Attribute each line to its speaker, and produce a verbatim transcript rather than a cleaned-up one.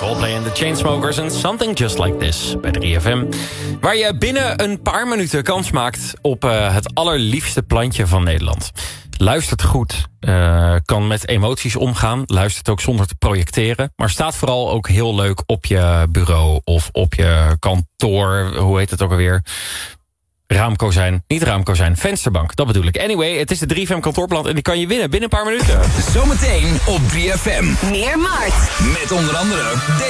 Speaker 1: Coldplay en de Chainsmokers en Something Just Like This bij drie F M. Waar je binnen een paar minuten kans maakt op uh, het allerliefste plantje van Nederland. Luistert goed, uh, kan met emoties omgaan. Luistert ook zonder te projecteren. Maar staat vooral ook heel leuk op je bureau of op je kantoor. Hoe heet het ook alweer? Raamkozijn, niet raamkozijn, vensterbank, dat bedoel ik. Anyway, het is de drie F M kantoorplant en die kan je winnen binnen een paar minuten.
Speaker 2: Zometeen op drie F M.
Speaker 3: Meer Mart.
Speaker 2: Met onder andere...